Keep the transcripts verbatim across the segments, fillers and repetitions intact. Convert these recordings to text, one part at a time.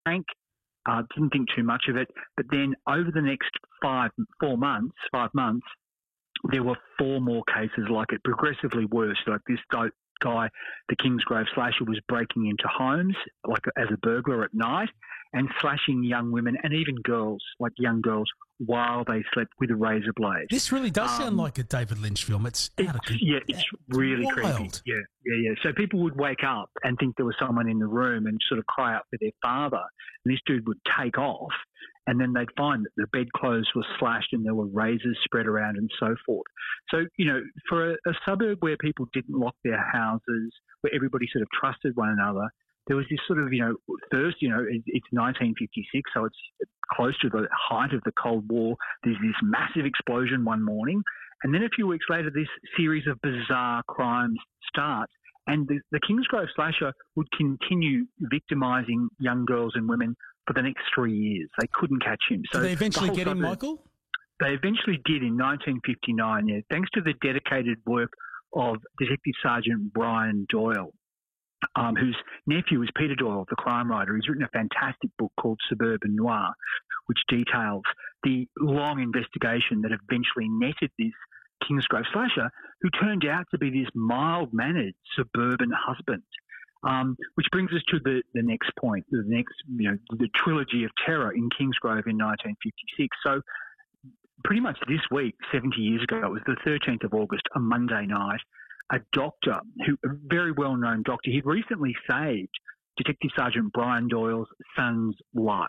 frank, uh, didn't think too much of it. But then over the next five, four months, five months, there were four more cases like it, progressively worse. Like this guy, the Kingsgrove slasher, was breaking into homes like as a burglar at night and slashing young women and even girls, like young girls, while they slept with a razor blade. This really does um, sound like a David Lynch film. It's, it's out of, yeah, it's really wild. creepy. Yeah, yeah, yeah. So people would wake up and think there was someone in the room and sort of cry out for their father. And this dude would take off, and then they'd find that the bedclothes were slashed and there were razors spread around and so forth. So, you know, for a, a suburb where people didn't lock their houses, where everybody sort of trusted one another, there was this sort of, you know, first, you know, it, it's nineteen fifty-six, so it's close to the height of the Cold War. There's this massive explosion one morning. And then a few weeks later, this series of bizarre crimes starts. And the, the Kingsgrove slasher would continue victimising young girls and women for the next three years. They couldn't catch him. So did they eventually the get him, suburb, Michael? They eventually did in nineteen fifty-nine, yeah, thanks to the dedicated work of Detective Sergeant Brian Doyle, um, whose nephew is Peter Doyle, the crime writer. He's written a fantastic book called Suburban Noir, which details the long investigation that eventually netted this Kingsgrove slasher, who turned out to be this mild-mannered suburban husband. Um, which brings us to the, the next point, the next, you know, the trilogy of terror in Kingsgrove in nineteen fifty-six. So pretty much this week, seventy years ago, it was the thirteenth of August, a Monday night, a doctor, who a very well-known doctor, he'd recently saved Detective Sergeant Brian Doyle's son's life.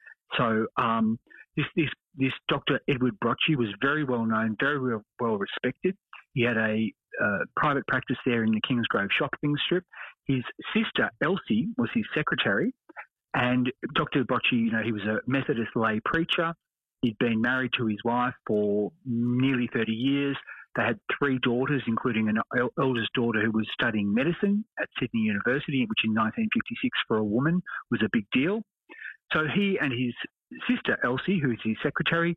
So um, this, this, this Doctor Edward Brocci was very well-known, very well, well respected. He had a uh, private practice there in the Kingsgrove shopping strip. His sister, Elsie, was his secretary. And Doctor Brocci, you know, he was a Methodist lay preacher. He'd been married to his wife for nearly thirty years. They had three daughters, including an eldest daughter who was studying medicine at Sydney University, which in nineteen fifty-six for a woman was a big deal. So he and his sister, Elsie, who's his secretary,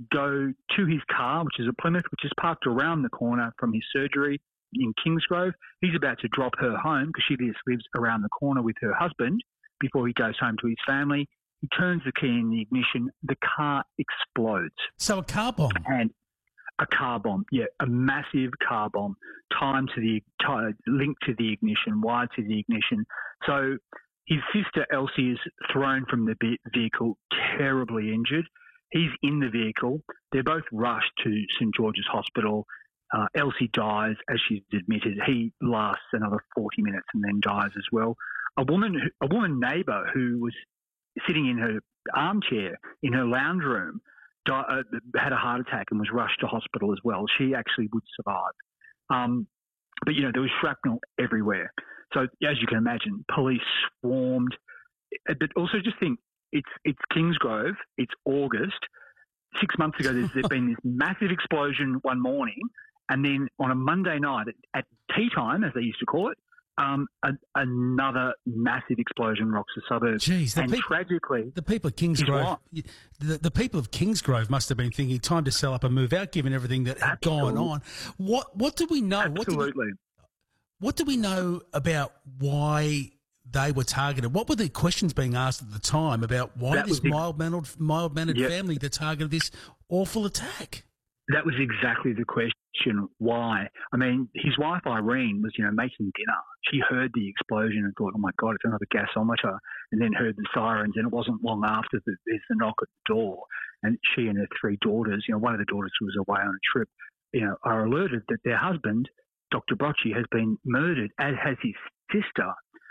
go to his car, which is a Plymouth, which is parked around the corner from his surgery in Kingsgrove. He's about to drop her home because she just lives around the corner with her husband before he goes home to his family. He turns the key in the ignition. The car explodes. So a car bomb. And a car bomb, yeah, a massive car bomb, timed to the, t- linked to the ignition, wired to the ignition. So his sister Elsie is thrown from the vehicle, terribly injured. He's in the vehicle. They're both rushed to St George's Hospital. Uh, Elsie dies, as she's admitted. He lasts another forty minutes and then dies as well. A woman, a woman neighbour who was sitting in her armchair in her lounge room di- uh, had a heart attack and was rushed to hospital as well. She actually would survive. Um, but, you know, there was shrapnel everywhere. So, as you can imagine, police swarmed. But also just think, it's it's Kingsgrove, it's August. Six months ago, there's, there's been this massive explosion one morning, and then on a Monday night at, at tea time, as they used to call it, um, a, another massive explosion rocks the suburb. Jeez, the and people, tragically, the people of Kingsgrove, the, the people of Kingsgrove must have been thinking, time to sell up and move out, given everything that had Absolutely. gone on. What what do we know? Absolutely. What do we, what do we know about why they were targeted? What were the questions being asked at the time about why that this mild-mannered, mild-mannered yep. family that targeted this awful attack? That was exactly the question. Why? I mean, his wife Irene was, you know, making dinner. She heard the explosion and thought, "Oh my God, it's another gasometer," and then heard the sirens. And it wasn't long after that there's the knock at the door, and she and her three daughters, you know, one of the daughters was away on a trip, you know, are alerted that their husband, Doctor Brocci, has been murdered, as has his sister.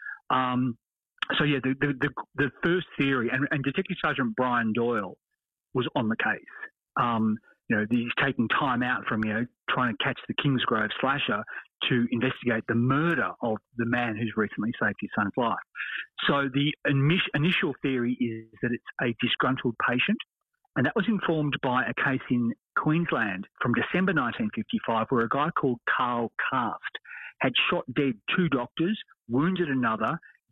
Um, so yeah, the, the the the first theory, and, and Detective Sergeant Brian Doyle was on the case. Um, you know, he's taking time out from, you know, trying to catch the Kingsgrove slasher to investigate the murder of the man who's recently saved his son's life. So the initial initial theory is that it's a disgruntled patient, and that was informed by a case in Queensland from December nineteen fifty-five where a guy called Carl Cast had shot dead two doctors, wounded another,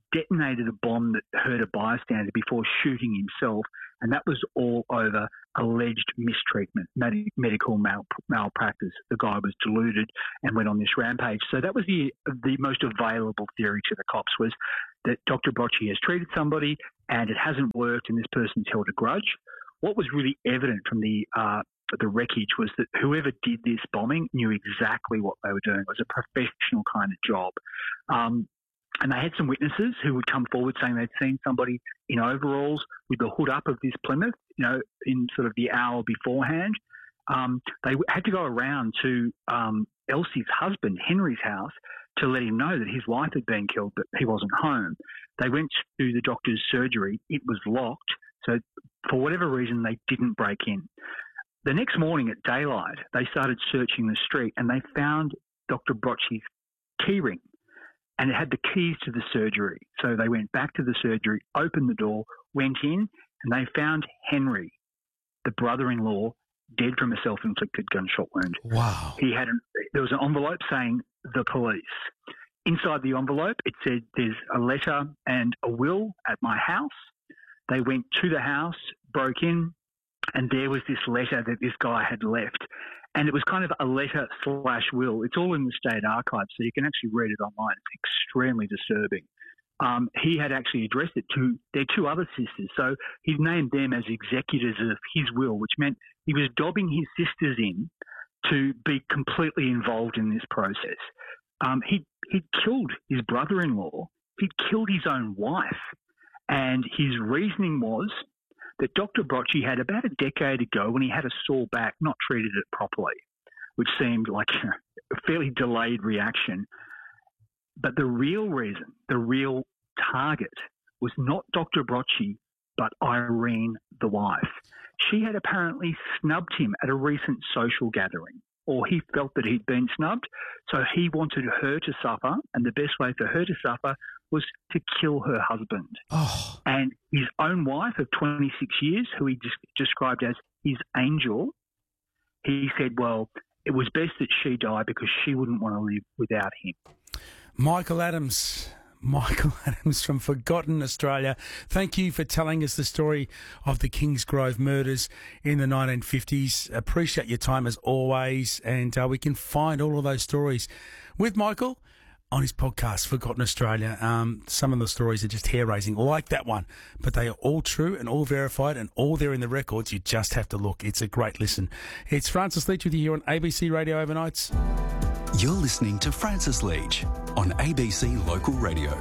detonated a bomb that hurt a bystander before shooting himself, and that was all over alleged mistreatment, med- medical mal- malpractice. The guy was deluded and went on this rampage. So that was the the most available theory to the cops, was that Doctor Brocci has treated somebody and it hasn't worked and this person's held a grudge. What was really evident from the uh, the wreckage was that whoever did this bombing knew exactly what they were doing. It was a professional kind of job. Um, and they had some witnesses who would come forward saying they'd seen somebody in overalls with the hood up of this Plymouth, you know, in sort of the hour beforehand. Um, they had to go around to um, Elsie's husband, Henry's house, to let him know that his wife had been killed, but he wasn't home. They went to the doctor's surgery. It was locked. So for whatever reason, they didn't break in. The next morning at daylight, they started searching the street and they found Doctor Brocci's key ring, and it had the keys to the surgery. So they went back to the surgery, opened the door, went in, and they found Henry, the brother-in-law, dead from a self-inflicted gunshot wound. Wow. He had an, there was an envelope saying the police. Inside the envelope, it said there's a letter and a will at my house. They went to the house, broke in, and there was this letter that this guy had left. And it was kind of a letter slash will. It's all in the State Archives, so you can actually read it online. It's extremely disturbing. Um, he had actually addressed it to their two other sisters. So he named them as executors of his will, which meant he was dobbing his sisters in to be completely involved in this process. Um, he he'd killed his brother-in-law. He'd killed his own wife. And his reasoning was that Doctor Brocci had about a decade ago, when he had a sore back, not treated it properly, which seemed like a fairly delayed reaction. But the real reason, the real target, was not Doctor Brocci, but Irene, the wife. She had apparently snubbed him at a recent social gathering, or he felt that he'd been snubbed, so he wanted her to suffer, and the best way for her to suffer was to kill her husband. Oh. And his own wife of twenty-six years, who he just described as his angel, he said, well, it was best that she die because she wouldn't want to live without him. Michael Adams. Michael Adams from Forgotten Australia. Thank you for telling us the story of the Kingsgrove murders in the nineteen fifties. Appreciate your time as always, and uh, we can find all of those stories with Michael on his podcast, Forgotten Australia. Um, some of the stories are just hair-raising, like that one, but they are all true and all verified and all there in the records. You just have to look. It's a great listen. It's Francis Leach with you here on A B C Radio Overnights. You're listening to Francis Leach on A B C Local Radio.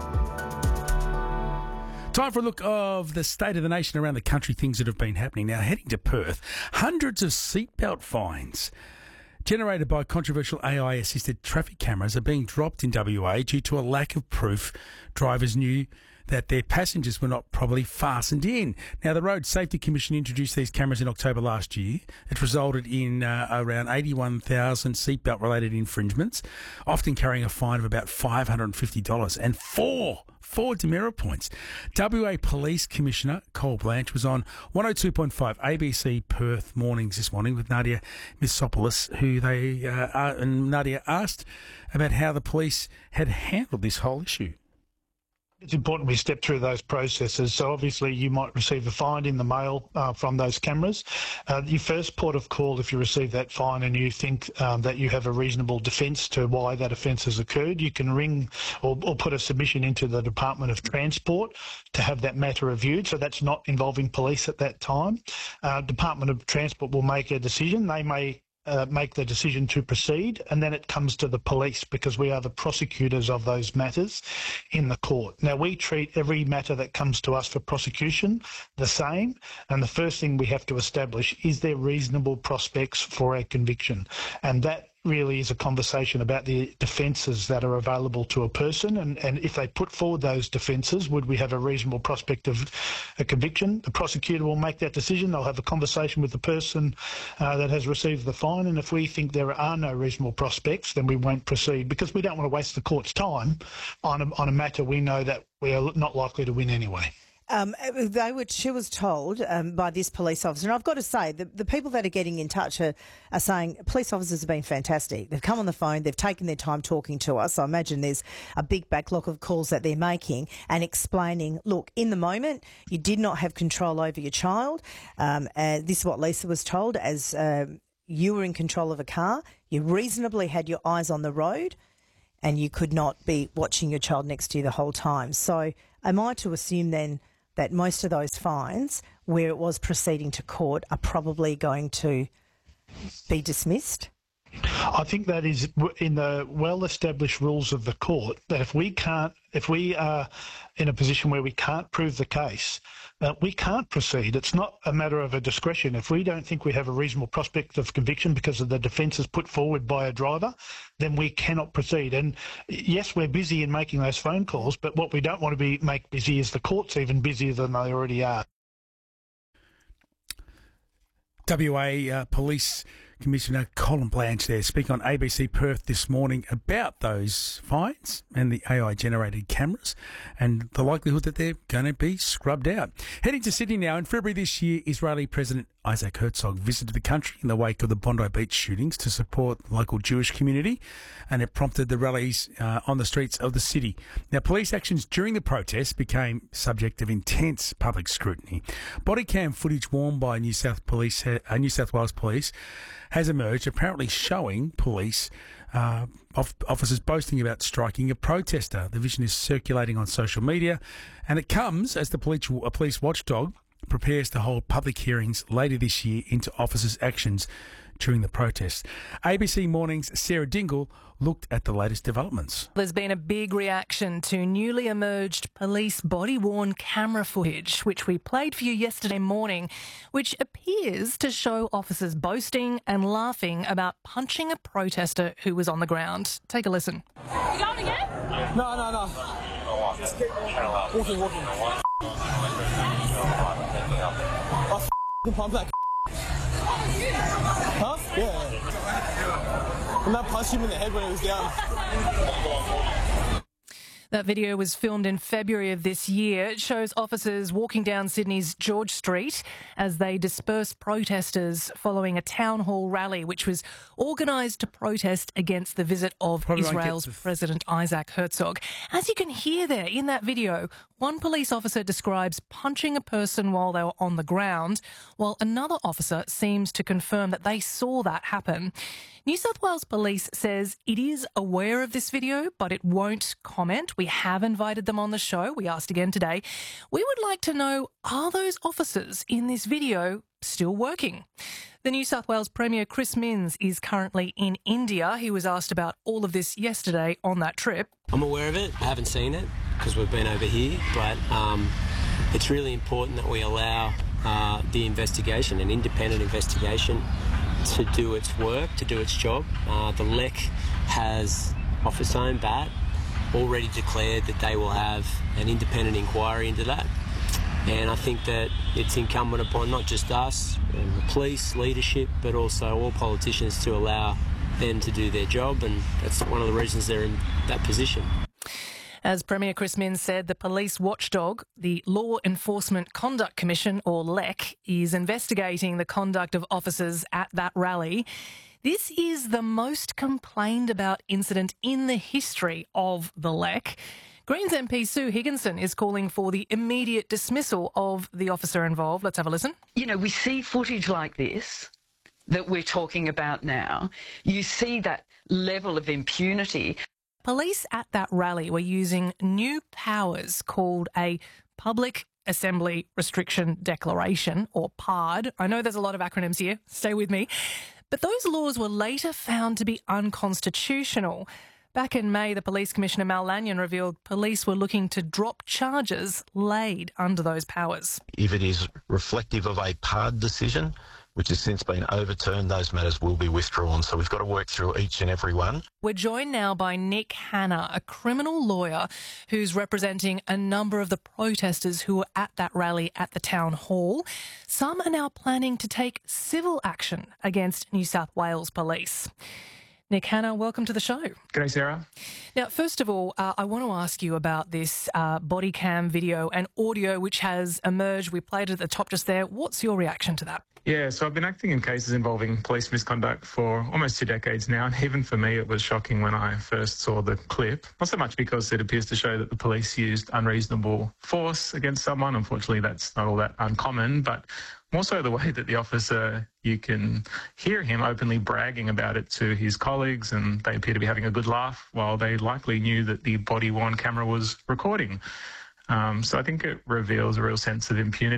Time for a look of the state of the nation around the country, things that have been happening. Now, heading to Perth, hundreds of seatbelt fines generated by controversial A I-assisted traffic cameras are being dropped in W A due to a lack of proof drivers knew that their passengers were not properly fastened in. Now, the Road Safety Commission introduced these cameras in October last year. It resulted in uh, around eighty-one thousand seatbelt-related infringements, often carrying a fine of about five hundred fifty dollars and four Four demerit points. W A Police Commissioner Cole Blanche was on one oh two point five A B C Perth Mornings this morning with Nadia Missopoulos, who they uh, uh, and Nadia asked about how the police had handled this whole issue. It's important we step through those processes. So obviously you might receive a fine in the mail uh, from those cameras. Uh, your first port of call, if you receive that fine and you think um, that you have a reasonable defence to why that offence has occurred, you can ring or, or put a submission into the Department of Transport to have that matter reviewed. So that's not involving police at that time. Uh, Department of Transport will make a decision. They may Uh, make the decision to proceed, and then it comes to the police because we are the prosecutors of those matters in the court. Now, we treat every matter that comes to us for prosecution the same, and the first thing we have to establish is there reasonable prospects for a conviction, and that really is a conversation about the defences that are available to a person, and, and if they put forward those defences, would we have a reasonable prospect of a conviction? The prosecutor will make that decision. They'll have a conversation with the person uh, that has received the fine, and if we think there are no reasonable prospects, then we won't proceed because we don't want to waste the court's time on a, on a matter we know that we are not likely to win anyway. Um, they were, she was told um, by this police officer, and I've got to say, the, the people that are getting in touch are, are saying police officers have been fantastic. They've come on the phone, they've taken their time talking to us. I imagine there's a big backlog of calls that they're making and explaining, look, in the moment, you did not have control over your child. Um, and this is what Lisa was told, as um, you were in control of a car, you reasonably had your eyes on the road, and you could not be watching your child next to you the whole time. So am I to assume then that most of those fines, where it was proceeding to court, are probably going to be dismissed? I think that is in the well-established rules of the court, that if we can't, if we are in a position where we can't prove the case, uh, we can't proceed. It's not a matter of a discretion. If we don't think we have a reasonable prospect of conviction because of the defences put forward by a driver, then we cannot proceed. And yes, we're busy in making those phone calls, but what we don't want to be make busy is the courts even busier than they already are. W A uh, Police Commissioner Colin Blanche there speaking on A B C Perth this morning about those fines and the A I-generated cameras and the likelihood that they're going to be scrubbed out. Heading to Sydney now, in February this year, Israeli President Isaac Herzog visited the country in the wake of the Bondi Beach shootings to support the local Jewish community, and it prompted the rallies uh, on the streets of the city. Now, police actions during the protests became subject of intense public scrutiny. Body cam footage worn by New South Police, uh, New South Wales Police has emerged, apparently showing police uh, officers boasting about striking a protester. The vision is circulating on social media, and it comes as the police, a police watchdog prepares to hold public hearings later this year into officers' actions during the protest. A B C Morning's Sarah Dingle looked at the latest developments. There's been a big reaction to newly emerged police body-worn camera footage, which we played for you yesterday morning, which appears to show officers boasting and laughing about punching a protester who was on the ground. Take a listen. You going again? No, no, no. Just keep walking, walking. I f***ing pump that. Huh? Yeah. And I punched him in the head when he was down. That video was filmed in February of this year. It shows officers walking down Sydney's George Street as they disperse protesters following a town hall rally which was organised to protest against the visit of Probably Israel's President Isaac Herzog. As you can hear there in that video, one police officer describes punching a person while they were on the ground, while another officer seems to confirm that they saw that happen. New South Wales Police says it is aware of this video, but it won't comment. We have invited them on the show. We asked again today. We would like to know, are those officers in this video still working? The New South Wales Premier Chris Minns is currently in India. He was asked about all of this yesterday on that trip. I'm aware of it. I haven't seen it because we've been over here, but um, it's really important that we allow uh, the investigation, an independent investigation, to do its work, to do its job. Uh, the L E C has, off its own bat, already declared that they will have an independent inquiry into that. And I think that it's incumbent upon not just us and the police, leadership, but also all politicians to allow them to do their job, and that's one of the reasons they're in that position. As Premier Chris Minns said, the police watchdog, the Law Enforcement Conduct Commission, or L E C, is investigating the conduct of officers at that rally. This is the most complained about incident in the history of the L E C. Greens M P Sue Higginson is calling for the immediate dismissal of the officer involved. Let's have a listen. You know, we see footage like this that we're talking about now. You see that level of impunity. Police at that rally were using new powers called a Public Assembly Restriction Declaration, or P A D. I know there's a lot of acronyms here. Stay with me. But those laws were later found to be unconstitutional. Back in May, the Police Commissioner Mal Lanyon revealed police were looking to drop charges laid under those powers. If it is reflective of a P A D decision, which has since been overturned, those matters will be withdrawn. So we've got to work through each and every one. We're joined now by Nick Hanna, a criminal lawyer who's representing a number of the protesters who were at that rally at the town hall. Some are now planning to take civil action against New South Wales Police. Nick Hanna, welcome to the show. G'day, Sarah. Now, first of all, uh, I want to ask you about this uh, body cam video and audio which has emerged. We played it at the top just there. What's your reaction to that? Yeah, so I've been acting in cases involving police misconduct for almost two decades now, and even for me it was shocking when I first saw the clip. Not so much because it appears to show that the police used unreasonable force against someone. Unfortunately, that's not all that uncommon, but more so the way that the officer, you can hear him openly bragging about it to his colleagues, and they appear to be having a good laugh while they likely knew that the body-worn camera was recording. Um, so I think it reveals a real sense of impunity.